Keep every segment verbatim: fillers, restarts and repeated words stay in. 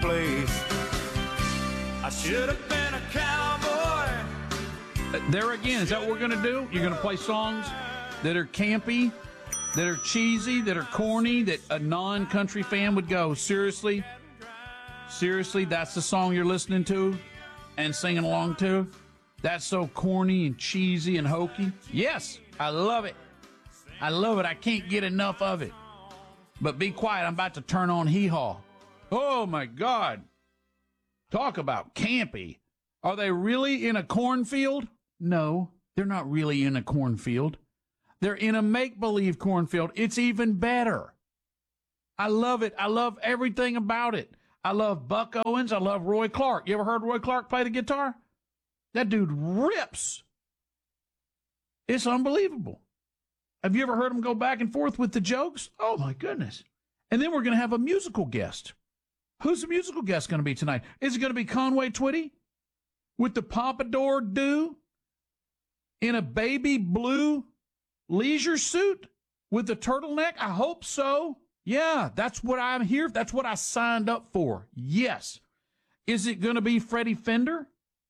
place. I should have been a cowboy. There again, is that what we're going to do? You're going to play songs that are campy, that are cheesy, that are corny, that a non-country fan would go, seriously? Seriously, that's the song you're listening to and singing along to? That's so corny and cheesy and hokey? Yes, I love it. I love it. I can't get enough of it. But be quiet. I'm about to turn on Hee Haw. Oh, my God. Talk about campy. Are they really in a cornfield? No, they're not really in a cornfield. They're in a make-believe cornfield. It's even better. I love it. I love everything about it. I love Buck Owens. I love Roy Clark. You ever heard Roy Clark play the guitar? That dude rips. It's unbelievable. Have you ever heard him go back and forth with the jokes? Oh, my goodness. And then we're going to have a musical guest. Who's the musical guest going to be tonight? Is it going to be Conway Twitty with the pompadour do in a baby blue leisure suit with the turtleneck? I hope so. Yeah, that's what I'm here. That's what I signed up for. Yes. Is it going to be Freddie Fender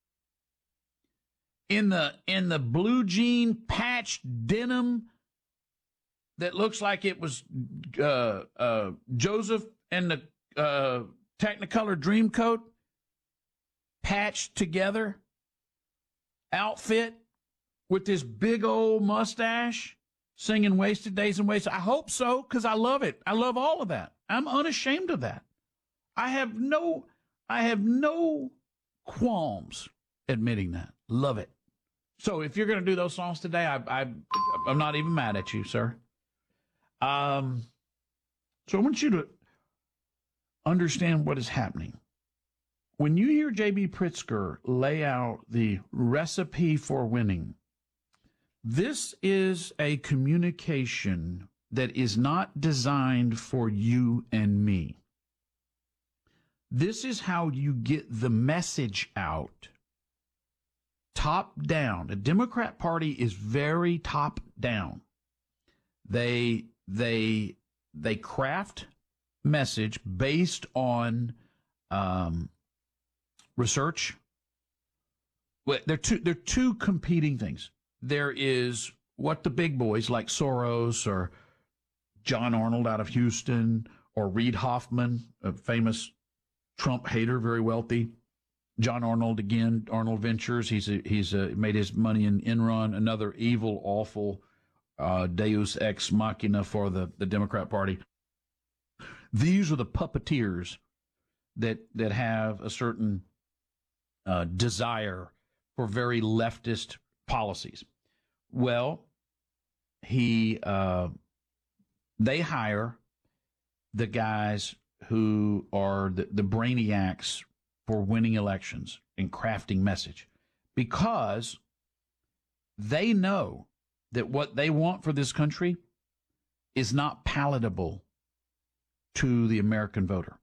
in the in the blue jean patched denim that looks like it was uh, uh, Joseph and the uh, Technicolor Dreamcoat patched together outfit with this big old mustache singing Wasted Days and Wasted? I hope so, because I love it. I love all of that. I'm unashamed of that. I have no, I have no qualms admitting that. Love it. So if you're going to do those songs today, I, I, I'm not even mad at you, sir. Um, so I want you to understand what is happening. When you hear J B. Pritzker lay out the recipe for winning, this is a communication that is not designed for you and me. This is how you get the message out. Top down. The Democrat Party is very top down. They, they, they craft message based on, um, research. Well, they're two, they're two competing things. There is what the big boys like Soros or John Arnold out of Houston or Reid Hoffman, a famous Trump hater, very wealthy. John Arnold again, Arnold Ventures. He's a, he's a, made his money in Enron, another evil, awful uh, Deus ex machina for the, the Democrat Party. These are the puppeteers that that have a certain uh, desire for very leftist policies. Well, he uh, they hire the guys who are the, the brainiacs for winning elections and crafting message, because they know that what they want for this country is not palatable to the American voter.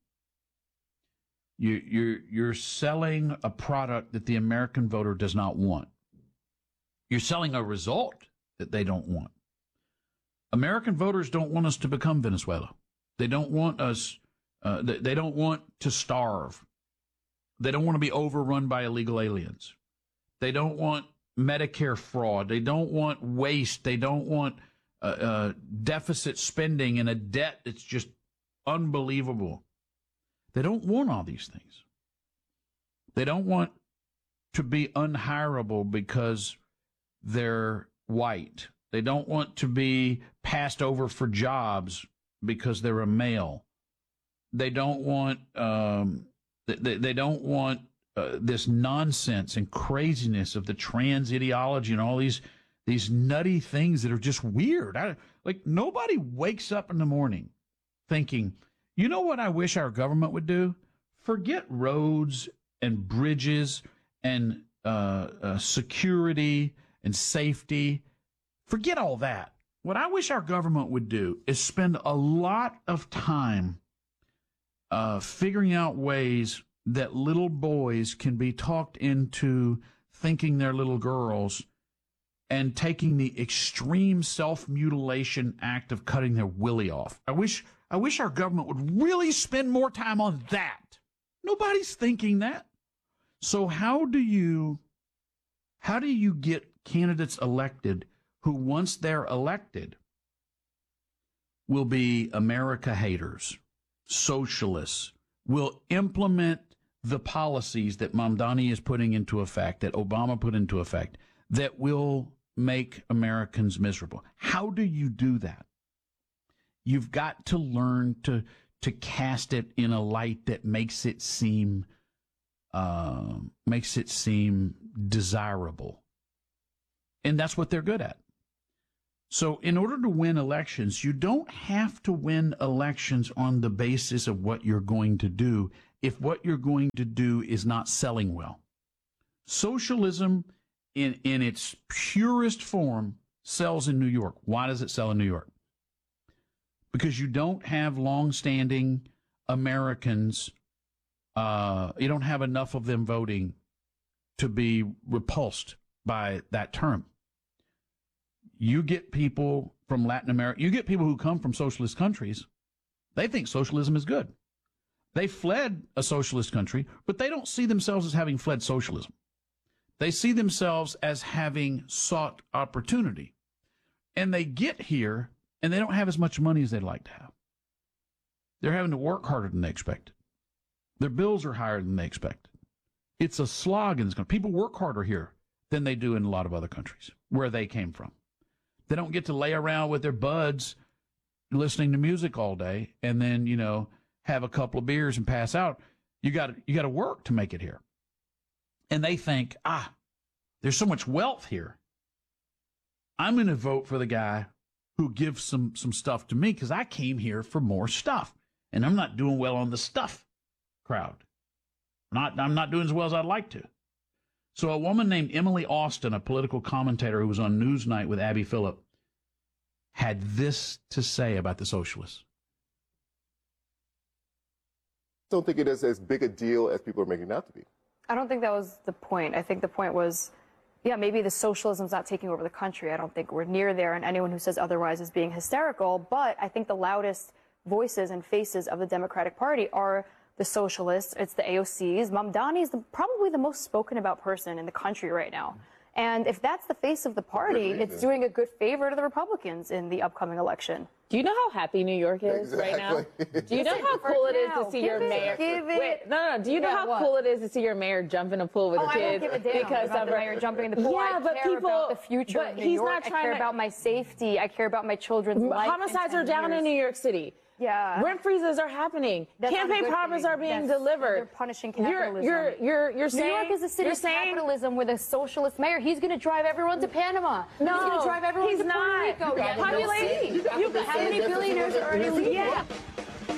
You, you're, you're selling a product that the American voter does not want. You're selling a result that they don't want. American voters don't want us to become Venezuela. They don't want us, uh, they, they don't want to starve. They don't want to be overrun by illegal aliens. They don't want Medicare fraud. They don't want waste. They don't want uh, uh, deficit spending and a debt that's just unbelievable. They don't want all these things. They don't want to be unhireable because they're white. They don't want to be passed over for jobs because they're a male. They don't want um, they, they don't want uh, this nonsense and craziness of the trans ideology and all these these nutty things that are just weird. I, like nobody wakes up in the morning thinking, you know what I wish our government would do? Forget roads and bridges and uh, uh, security and safety. Forget all that. What I wish our government would do is spend a lot of time uh, figuring out ways that little boys can be talked into thinking they're little girls and taking the extreme self-mutilation act of cutting their willy off. I wish I wish our government would really spend more time on that Nobody's thinking that. So how do you how do you get candidates elected who, once they're elected, will be America haters, socialists, will implement the policies that Mamdani is putting into effect, that Obama put into effect, that will make Americans miserable? How do you do that? You've got to learn to to cast it in a light that makes it seem uh, makes it seem desirable. And that's what they're good at. So in order to win elections, you don't have to win elections on the basis of what you're going to do if what you're going to do is not selling well. Socialism in, in its purest form sells in New York. Why does it sell in New York? Because you don't have long-standing Americans, uh, you don't have enough of them voting to be repulsed by that term. You get people from Latin America, you get people who come from socialist countries, they think socialism is good. They fled a socialist country, but they don't see themselves as having fled socialism. They see themselves as having sought opportunity. And they get here, and they don't have as much money as they'd like to have. They're having to work harder than they expected. Their bills are higher than they expected. It's a slog in this country. People work harder here than they do in a lot of other countries where they came from. They don't get to lay around with their buds listening to music all day and then, you know, have a couple of beers and pass out. You got you got to work to make it here. And they think, ah, there's so much wealth here. I'm going to vote for the guy who gives some some stuff to me because I came here for more stuff. And I'm not doing well on the stuff crowd. Not I'm not doing as well as I'd like to. So a woman named Emily Austin, a political commentator who was on Newsnight with Abby Phillip, had this to say about the socialists. I don't think it is as big a deal as people are making it out to be. I don't think that was the point. I think the point was, yeah, maybe the socialism's not taking over the country. I don't think we're near there, and anyone who says otherwise is being hysterical. But I think the loudest voices and faces of the Democratic Party are the socialists, it's the A O Cs. Mamdani is the, probably the most spoken about person in the country right now. And if that's the face of the party, it's doing a good favor to the Republicans in the upcoming election. Do you know how happy New York is Exactly. right now? Do you know how cool it is to see Give your it, mayor? give it. Wait, no, no. Do you know Yeah, how what? cool it is to see your mayor jump in a pool with Oh, the I don't kids? give a damn because about of the mayor jumping in the pool. Yeah, I but care people, about the future but of New he's York. not I trying care to, about my safety. I care about my children's life. Homicides in are down years. in New York City. Yeah. Rent freezes are happening. That's not a Campaign good promises thing. are being That's- delivered. They're punishing You're, capitalism. you're, you're, you're saying, New York is a city you're of saying, capitalism with a socialist mayor. He's going to drive everyone to Panama. No, he's going to drive everyone he's to Puerto not. Rico. You Yeah, got population. you got How many billionaires are already leaving? Yeah.